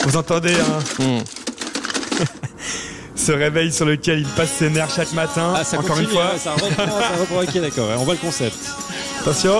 Vous entendez, hein ce réveil sur lequel il passe ses nerfs chaque matin. Ah, ça encore continue, une fois. ça reprend. Ok, d'accord, on voit le concept. Attention.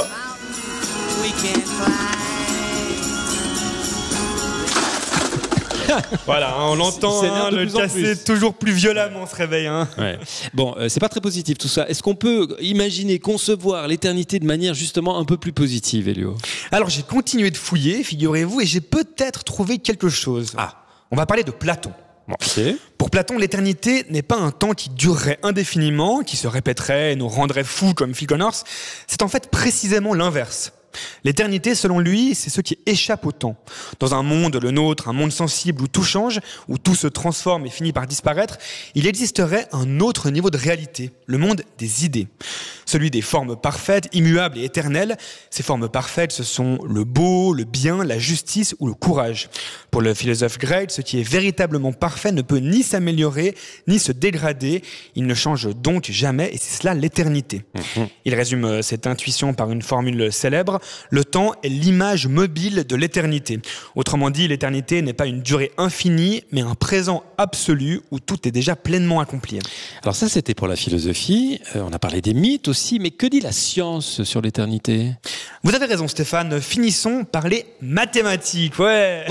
Voilà, hein, on l'entend, hein, le casser toujours plus violemment ce réveil. Hein. Ouais. Bon, c'est pas très positif tout ça. Est-ce qu'on peut imaginer, concevoir l'éternité de manière justement un peu plus positive, Elio ? Alors j'ai continué de fouiller, figurez-vous, et j'ai peut-être trouvé quelque chose. On va parler de Platon. Okay. Pour Platon, l'éternité n'est pas un temps qui durerait indéfiniment, qui se répéterait et nous rendrait fous comme Phil Connors. C'est en fait précisément l'inverse. L'éternité, selon lui, c'est ce qui échappe au temps. Dans un monde, le nôtre, un monde sensible où tout change, où tout se transforme et finit par disparaître, il existerait un autre niveau de réalité, le monde des idées. Celui des formes parfaites, immuables et éternelles. Ces formes parfaites, ce sont le beau, le bien, la justice ou le courage. Pour le philosophe grec, ce qui est véritablement parfait ne peut ni s'améliorer, ni se dégrader. Il ne change donc jamais, et c'est cela l'éternité. Il résume cette intuition par une formule célèbre. Le temps est l'image mobile de l'éternité. Autrement dit, l'éternité n'est pas une durée infinie, mais un présent absolu où tout est déjà pleinement accompli. Alors ça, c'était pour la philosophie. On a parlé des mythes aussi, mais que dit la science sur l'éternité ? Vous avez raison, Stéphane. Finissons par les mathématiques. Ouais,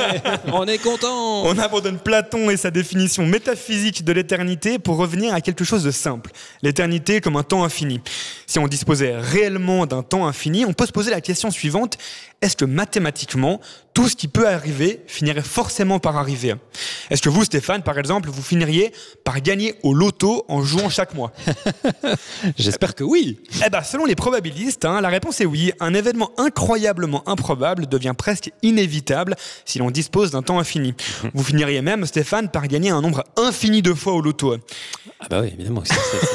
on est content. On abandonne Platon et sa définition métaphysique de l'éternité pour revenir à quelque chose de simple. L'éternité comme un temps infini. Si on disposait réellement d'un temps infini, on peut se poser la question suivante. Est-ce que mathématiquement, tout ce qui peut arriver finirait forcément par arriver ? Est-ce que vous, Stéphane, par exemple, vous finiriez par gagner au loto en jouant chaque mois ? J'espère que oui. Selon les probabilistes, la réponse est oui. Un événement incroyablement improbable devient presque inévitable si l'on dispose d'un temps infini. Vous finiriez même, Stéphane, par gagner un nombre infini de fois au loto. Ah bah oui, évidemment,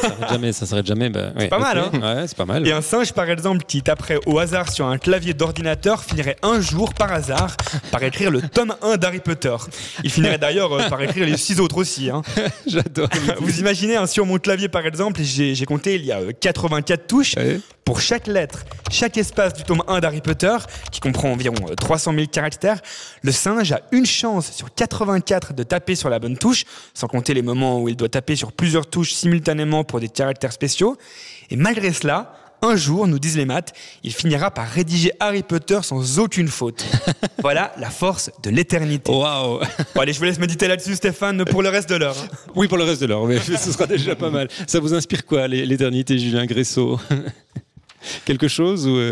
ça s'arrête jamais. C'est pas mal, hein ? Ouais, c'est pas mal. Et un singe, par exemple, qui taperait au hasard sur un clavier d'ordinateur finirait un jour, par hasard, par écrire le tome 1 d'Harry Potter. Il finirait d'ailleurs par écrire les 6 autres aussi. Hein. J'adore. Vous imaginez, sur mon clavier, par exemple, j'ai compté, il y a 84 touches. Ouais. Pour chaque lettre, chaque espace du tome 1 d'Harry Potter, qui comprend environ 300 000 caractères, le singe a une chance sur 84 de taper sur la bonne touche, sans compter les moments où il doit taper sur plusieurs touches simultanément pour des caractères spéciaux. Et malgré cela, un jour, nous disent les maths, il finira par rédiger Harry Potter sans aucune faute. Voilà la force de l'éternité. Waouh. Bon, allez, je vous laisse méditer là-dessus, Stéphane, pour le reste de l'heure. Oui, pour le reste de l'heure, mais ce sera déjà pas mal. Ça vous inspire quoi, l'éternité, Julien Gressot ? Quelque chose ou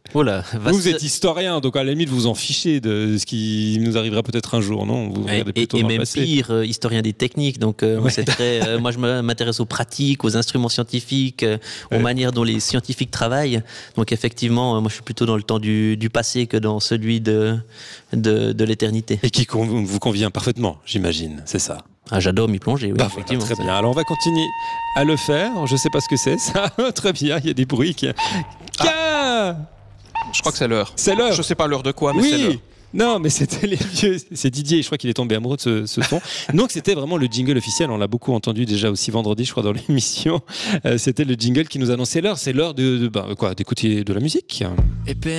vous êtes historien, donc à la limite vous en fichez de ce qui nous arrivera peut-être un jour, non ? Vous regardez plutôt et dans le même passé. pire, historien des techniques. Donc moi, c'est très. Moi, je m'intéresse aux pratiques, aux instruments scientifiques, aux manières dont les scientifiques travaillent. Donc effectivement, moi, je suis plutôt dans le temps du passé que dans celui de l'éternité. Et qui vous convient parfaitement, j'imagine, c'est ça. Ah, j'adore m'y plonger, oui, effectivement. Très bien, alors on va continuer à le faire. Je ne sais pas ce que c'est, ça. Très bien, il y a des bruits qui... Je crois que c'est l'heure. C'est l'heure. Je ne sais pas l'heure de quoi, mais c'est l'heure. Non, mais c'était les vieux. C'est Didier, je crois qu'il est tombé amoureux de ce son. Donc c'était vraiment le jingle officiel. On l'a beaucoup entendu déjà aussi vendredi, je crois, dans l'émission. C'était le jingle qui nous annonçait l'heure. C'est l'heure d'écouter de la musique.